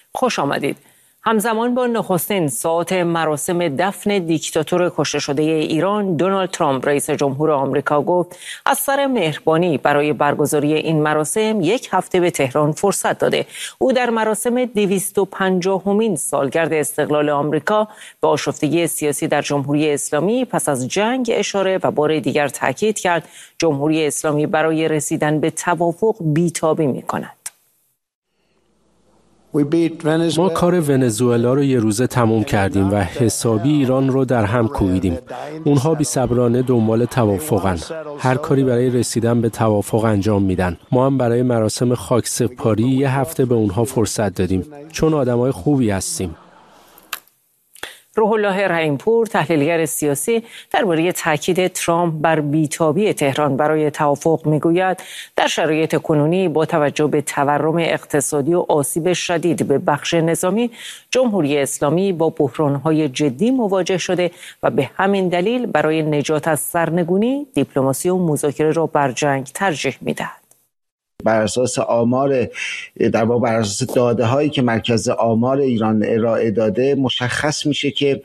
خوش آمدید. همزمان با نخستین ساعات مراسم دفن دیکتاتور کشته شده ایران، دونالد ترامپ رئیس جمهور آمریکا گفت از سر مهربانی برای برگزاری این مراسم 1 هفته به تهران فرصت داده. او در مراسم 250مین سالگرد استقلال آمریکا به آشفتگی سیاسی در جمهوری اسلامی پس از جنگ اشاره و بار دیگر تاکید کرد جمهوری اسلامی برای رسیدن به توافق بی‌تابی می‌کند. ما کار ونزوئلا رو یه روزه تموم کردیم و حسابی ایران رو در هم کوبیدیم. اونها بی‌صبرانه دنبال توافقن. هر کاری برای رسیدن به توافق انجام میدن. ما هم برای مراسم خاکسپاری 1 هفته به اونها فرصت دادیم. چون آدمای خوبی هستیم. روح الله رحیم‌پور، تحلیلگر سیاسی، درباره تاکید ترامپ بر بی‌تابی تهران برای توافق میگوید در شرایط کنونی با توجه به تورم اقتصادی و آسیب شدید به بخش نظامی، جمهوری اسلامی با بحران‌های جدی مواجه شده و به همین دلیل برای نجات از سرنگونی دیپلماسی و مذاکره را بر جنگ ترجیح می‌دهد. بر اساس بر اساس داده هایی که مرکز آمار ایران ارائه داده مشخص میشه که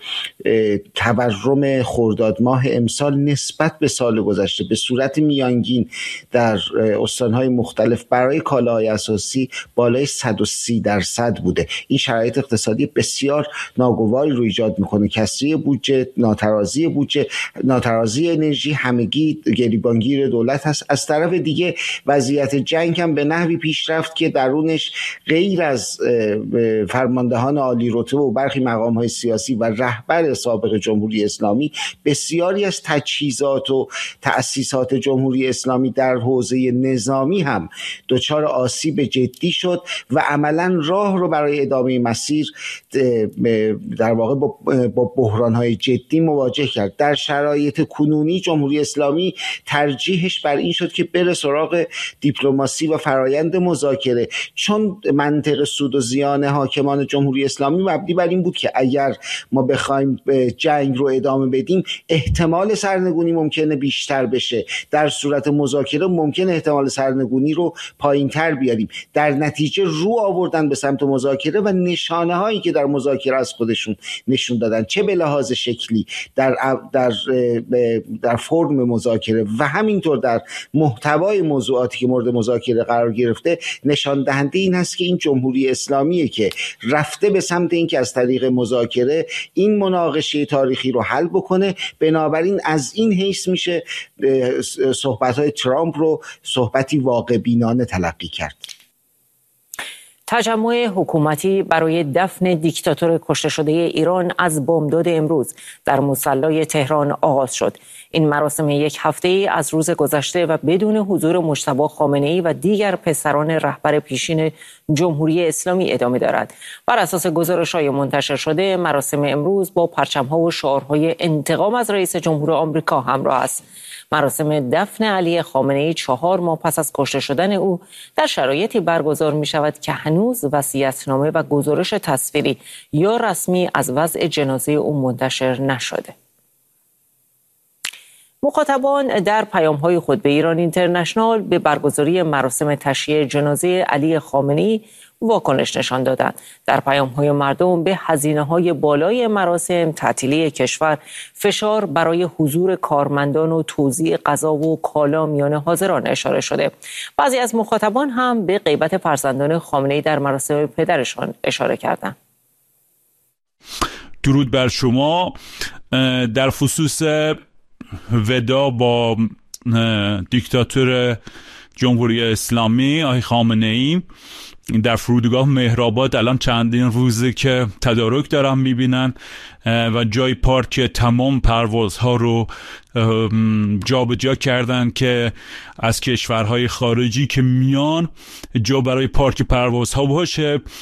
تورم خرداد ماه امسال نسبت به سال گذشته به صورت میانگین در استانهای مختلف برای کالاهای اساسی بالای 130% بوده. این شرایط اقتصادی بسیار ناگواری رو ایجاد میکنه. کسری بودجه، ناترازی بودجه، ناترازی انرژی، همگی گریبانگیر دولت هست. از طرف دیگه وضعیت جنگ هم به نحوی پیش رفت که درونش غیر از فرماندهان عالی رتبه و برخی مقام‌های سیاسی و رهبر سابق جمهوری اسلامی، بسیاری از تجهیزات و تأسیسات جمهوری اسلامی در حوزه نظامی هم دچار آسیب جدی شد و عملاً راه رو برای ادامه مسیر در واقع با بحران‌های جدی مواجه کرد. در شرایط کنونی جمهوری اسلامی ترجیحش بر این شد که بره سراغ دیپلماسی و فرایند مذاکره، چون منطق سود و زیان حاکمان جمهوری اسلامی مبنی بر این بود که اگر ما بخوایم جنگ رو ادامه بدیم احتمال سرنگونی ممکنه بیشتر بشه، در صورت مذاکره ممکنه احتمال سرنگونی رو پایین‌تر بیاریم. در نتیجه رو آوردن به سمت مذاکره و نشانه هایی که در مذاکره از خودشون نشون دادن، چه به لحاظ شکلی در فرم مذاکره و همینطور در محتوای موضوعاتی که مورد مذاکره قرار گرفته، نشان دهنده این هست که این جمهوری اسلامیه که رفته به سمت این که از طریق مذاکره این مناقشه تاریخی رو حل بکنه. بنابراین از این حیث میشه صحبت‌های ترامپ رو صحبتی واقع بینانه تلقی کرد. تجمع حکومتی برای دفن دیکتاتور کشته شده ایران از بامداد امروز در مصلی تهران آغاز شد. این مراسم 1 هفته‌ای از روز گذشته و بدون حضور مجتبی خامنه‌ای و دیگر پسران رهبر پیشین جمهوری اسلامی ادامه دارد. بر اساس گزارش‌های منتشر شده، مراسم امروز با پرچم‌ها و شعارهای انتقام از رئیس جمهور آمریکا همراه است. مراسم دفن علی خامنه‌ای 4 ماه پس از کشته شدن او در شرایطی برگزار می شود که هنوز وصیت‌نامه و گزارش تصویری یا رسمی از وضع جنازه او منتشر نشده. مخاطبان در پیام‌های خود به ایران اینترنشنال به برگزاری مراسم تشییع جنازه علی خامنه‌ای واکنش نشان دادند. در پیام‌های مردم به هزینه‌های بالای مراسم، تعطیلی کشور، فشار برای حضور کارمندان و توزیع غذا و کالا میان حاضران اشاره شده. بعضی از مخاطبان هم به غیبت فرزندان خامنه‌ای در مراسم پدرشان اشاره کردند. درود بر شما. در خصوص ودا با دیکتاتور جمهوری اسلامی آقای خامنه‌ای در فرودگاه مهرآباد الان چندین روزه که تدارک دارن میبینن و جای پارک تمام پروازها رو جابجا کردن که از کشورهای خارجی که میان جا برای پارک پروازها باشه.